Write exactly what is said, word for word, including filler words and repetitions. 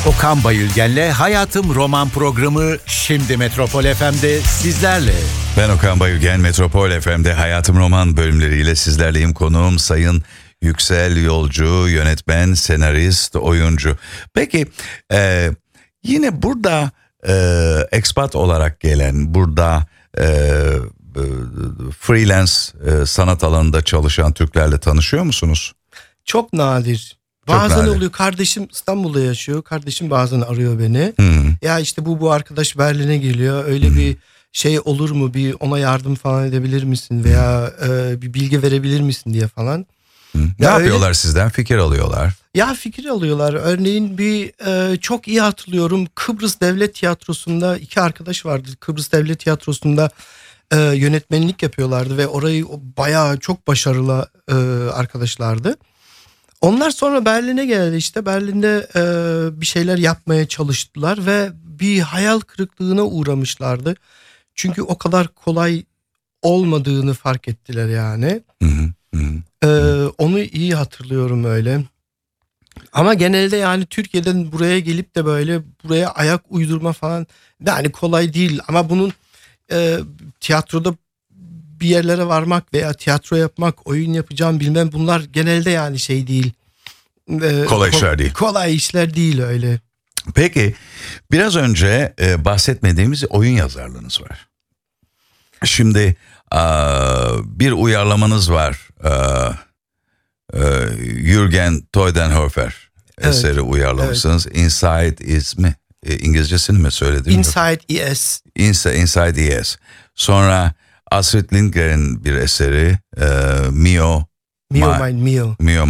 Okan Bayülgen'le Hayatım Roman programı şimdi Metropol F M'de sizlerle. Ben Okan Bayülgen, Metropol F M'de Hayatım Roman bölümleriyle sizlerleyim. Konuğum Sayın Yüksel Yolcu, yönetmen, senarist, oyuncu. Peki e, yine burada e, expat olarak gelen, burada e, e, freelance e, sanat alanında çalışan Türklerle tanışıyor musunuz? Çok nadir. Çok bazen nadir. oluyor. Kardeşim İstanbul'da yaşıyor. Kardeşim bazen arıyor beni. Hı. Ya işte bu bu arkadaş Berlin'e geliyor. Öyle bir şey olur mu? Bir ona yardım falan edebilir misin? Veya e, bir bilgi verebilir misin diye falan. Hı. Ne Ya yapıyorlar öyle- sizden? Fikir alıyorlar. Ya fikir alıyorlar. Örneğin bir e, çok iyi hatırlıyorum. Kıbrıs Devlet Tiyatrosu'nda iki arkadaş vardı. Kıbrıs Devlet Tiyatrosu'nda e, yönetmenlik yapıyorlardı ve orayı o bayağı çok başarılı e, arkadaşlardı. Onlar sonra Berlin'e geldi, işte Berlin'de e, bir şeyler yapmaya çalıştılar ve bir hayal kırıklığına uğramışlardı. Çünkü o kadar kolay olmadığını fark ettiler yani. Hı hı, hı hı. E, onu iyi hatırlıyorum öyle. Ama genelde yani Türkiye'den buraya gelip de böyle buraya ayak uydurma falan yani kolay değil. Ama bunun e, tiyatroda bir yerlere varmak veya tiyatro yapmak, oyun yapacağım bilmem, bunlar genelde yani şey değil. E, Kolay ko- işler değil. Kolay işler değil öyle. Peki biraz önce e, bahsetmediğimiz oyun yazarlığınız var. Şimdi aa, bir uyarlamanız var. Aa, e, Jürgen Toidenhofer Evet, eseri uyarlamışsınız. Inside Is mi? E, İngilizcesini mi söyledim? Inside E S. Inside, Inside Yes. Sonra Astrid Lindgren'in bir eseri e, Mio. Mio Ma- Mine Mio. Mio